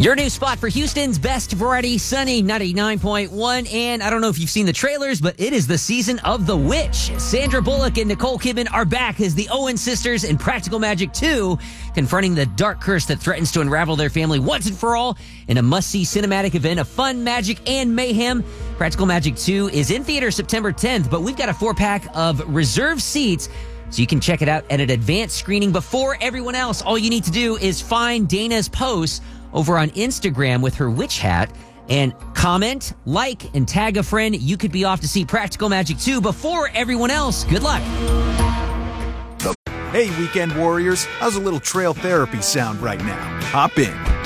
Your new spot for Houston's best variety, Sunny 99.1. And I don't know if you've seen the trailers, but it is the season of The Witch. Sandra Bullock and Nicole Kidman are back as the Owen sisters in Practical Magic 2, confronting the dark curse that threatens to unravel their family once and for all in a must-see cinematic event of fun, magic, and mayhem. Practical Magic 2 is in theater September 10th, but we've got a 4-pack of reserved seats, so you can check it out at an advanced screening before everyone else. All you need to do is find Dana's post over on Instagram with her witch hat and comment, like, and tag a friend. You could be off to see Practical Magic 2 before everyone else. Good luck. Hey, weekend warriors, how's a little trail therapy sound right now? Hop in.